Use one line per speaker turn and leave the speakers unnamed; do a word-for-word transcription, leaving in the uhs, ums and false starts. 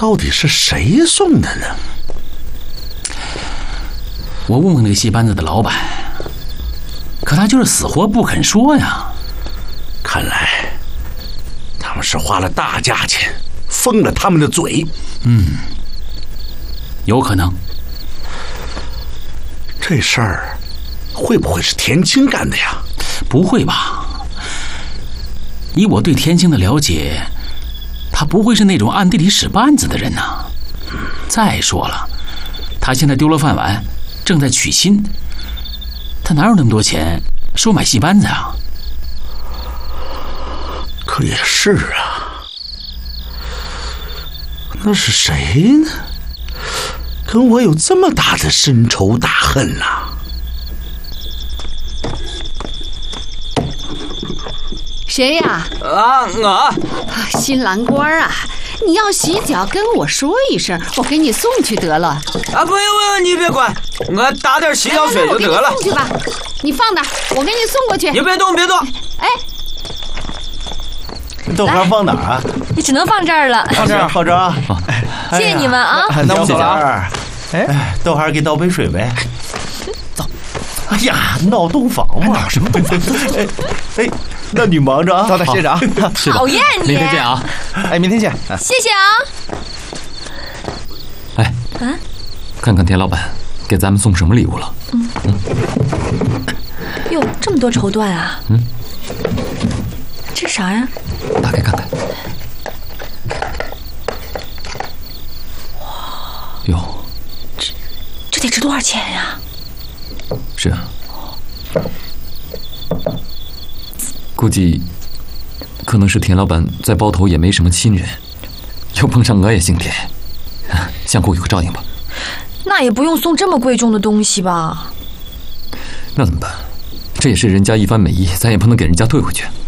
到底是谁送的呢？
我问问那个戏班子的老板，可他就是死活不肯说呀。
看来他们是花了大价钱封了他们的嘴。
嗯，有可能。
这事儿会不会是田青干的呀？
不会吧？以我对田青的了解，他不会是那种暗地里使绊子的人呐。再说了，他现在丢了饭碗，正在娶亲，他哪有那么多钱收买戏班子啊？
可也是啊，那是谁呢？跟我有这么大的深仇大恨呐、啊？
谁呀？
啊，我
新郎官啊！你要洗脚跟我说一声，我给你送去得了。
啊，不用不用，你别管，我打点洗脚水就得了。
我给你送去吧，你放那儿，我给你送过去。
你别动，别动。
哎，
豆花放哪儿啊？
你只能放这儿了。
放这儿，放这儿啊！
谢谢你们啊！
那我走了。哎，豆花给倒杯水呗。走。哎呀，闹洞房嘛？
闹什么洞房？
哎哎，那你忙着啊。
早点谢谢啊。
讨厌你！
明天见啊！
哎，明天见。
谢谢啊。
哎，
啊，
看看田老板给咱们送什么礼物了？
嗯嗯。哟，这么多绸缎啊！
嗯。
这啥呀？
打开看看。哇！哟，
这这得值多少钱呀？
是啊。估计可能是田老板在包头也没什么亲人，又碰上我也姓田，相互有个照应吧。
那也不用送这么贵重的东西吧？
那怎么办？这也是人家一番美意，咱也不能给人家退回去。